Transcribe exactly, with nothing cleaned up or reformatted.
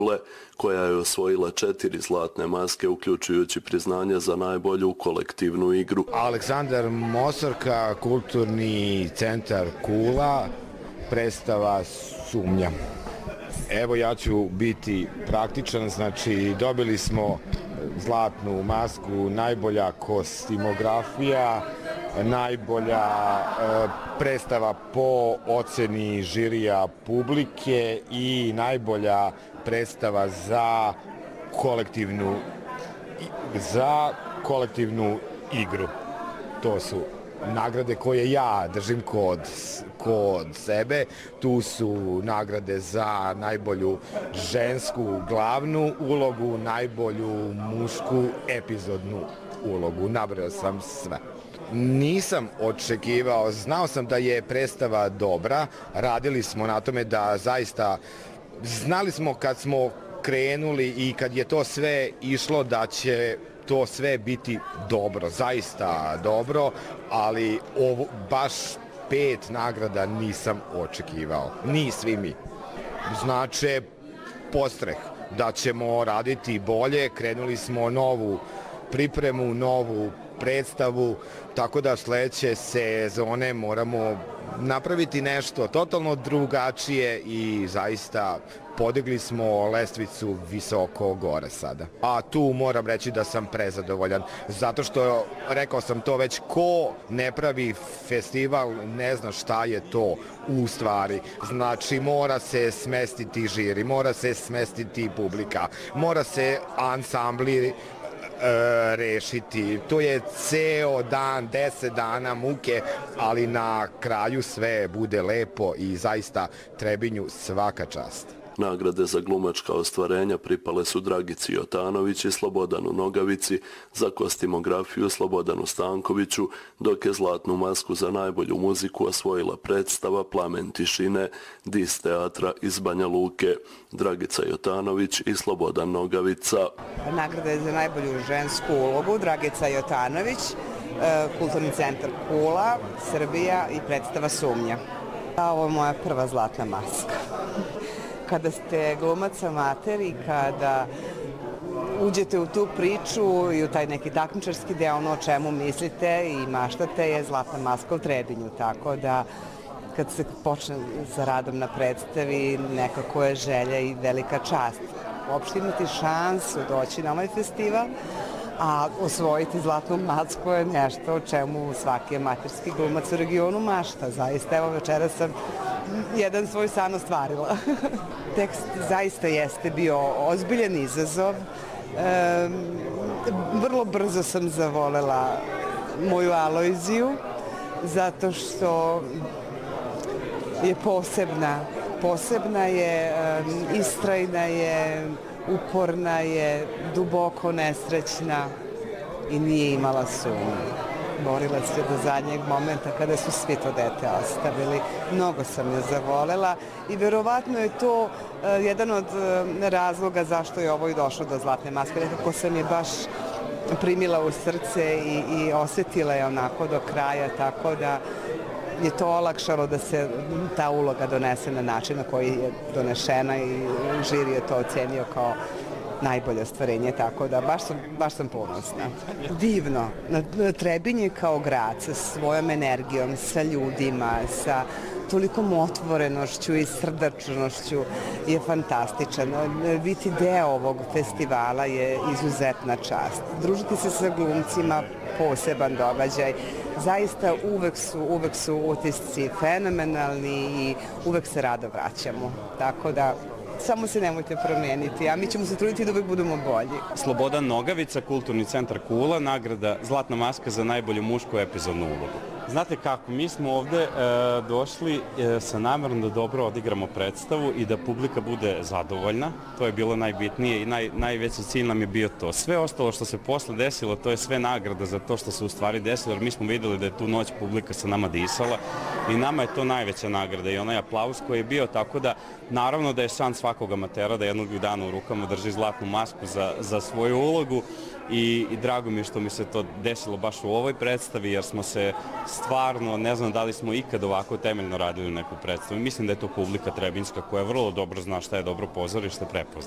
koja je osvojila četiri zlatne maske, uključujući priznanje za najbolju kolektivnu igru. Aleksandar Mosorka, Kulturni centar Kula, predstava Sumnja. Evo, ja ću biti praktičan, znači dobili smo zlatnu masku, najbolja kostimografija, najbolja e, predstava po oceni žirija publike i najbolja predstava za kolektivnu za kolektivnu igru. To su nagrade koje ja držim kod, kod sebe. Tu su nagrade za najbolju žensku glavnu ulogu, najbolju mušku epizodnu ulogu. Nabrao sam sve. Nisam očekivao, znao sam da je predstava dobra, radili smo na tome da zaista, znali smo kad smo krenuli i kad je to sve išlo da će to sve biti dobro, zaista dobro, ali ovo, baš pet nagrada nisam očekivao, ni svi mi. Znači, postreh da ćemo raditi bolje, krenuli smo novu pripremu, novu predstavu, tako da sledeće sezone moramo napraviti nešto totalno drugačije i zaista podigli smo lestvicu visoko gore sada. A tu moram reći da sam prezadovoljan, zato što, rekao sam to već, ko ne pravi festival ne zna šta je to u stvari. Znači, mora se smestiti žiri, mora se smestiti publika, mora se ansambli E, rešiti. To je ceo dan, deset dana muke, ali na kraju sve bude lepo i zaista Trebinju svaka čast. Nagrade za glumačka ostvarenja pripale su Dragici Jotanović i Slobodanu Nogavici, za kostimografiju Slobodanu Stankoviću, dok je zlatnu masku za najbolju muziku osvojila predstava Plamen tišine Dis teatra iz Banja Luke. Dragica Jotanović i Slobodan Nogavica. Nagrada je za najbolju žensku ulogu Dragica Jotanović, Kulturni centar Kula, Srbija i predstava Sumnja. Ovo je moja prva zlatna maska. Kada ste glumac amater i kada uđete u tu priču i u taj neki takmičarski deo, ono o čemu mislite i maštate je zlatna maska u Trebinju, tako da kad se počne sa radom na predstavi, nekako je želja i velika čast. Uopšte imati šansu doći na ovaj festival, a osvojiti zlatnu masku je nešto o čemu svaki amaterski glumac u regionu mašta. Zaista, evo večera sam jedan svoj san ostvarila. Tekst zaista jeste bio ozbiljan izazov. E, vrlo brzo sam zavolela moju Alojziju, zato što je posebna. Posebna je, istrajna je, uporna je, duboko nesrećna i nije imala sumnje. Borila se do zadnjeg momenta kada su svi to dete ostavili. Mnogo sam je zavolela i verovatno je to jedan od razloga zašto je ovo i došlo do zlatne maske. Nekako sam je baš primila u srce i, i osjetila je onako do kraja, tako da je to olakšalo da se ta uloga donese na način na koji je donešena i žiri je to ocenio kao najbolje ostvarenje, tako da baš sam, baš sam ponosna. Divno. Trebinje kao grad sa svojom energijom, sa ljudima, sa tolikom otvorenošću i srdačnošću je fantastičan. Biti deo ovog festivala je izuzetna čast. Družiti se sa glumcima, poseban događaj. Zaista uvek su, uvek su utisci fenomenalni i uvek se rado vraćamo. Tako da samo se nemojte promijeniti, a mi ćemo se truditi da uvijek budemo bolji. Slobodan Nogavica, Kulturni centar Kula, nagrada Zlatna maska za najbolju mušku epizodnu ulogu. Znate kako, mi smo ovde e, došli e, sa namerom da dobro odigramo predstavu i da publika bude zadovoljna. To je bilo najbitnije i naj, najveći cilj nam je bio to. Sve ostalo što se posle desilo, to je sve nagrada za to što se u stvari desilo, jer mi smo videli da je tu noć publika sa nama disala i nama je to najveća nagrada i onaj aplauz koji je bio, tako da naravno da je san svakog amatera da jednog dana u rukama drži zlatnu masku za, za svoju ulogu. I, i drago mi je što mi se to desilo baš u ovoj predstavi, jer smo se stvarno, ne znam da li smo ikad ovako temeljno radili neku predstavu. Mislim da je to publika trebinjska koja vrlo dobro zna šta je dobro pozorište, prepozna.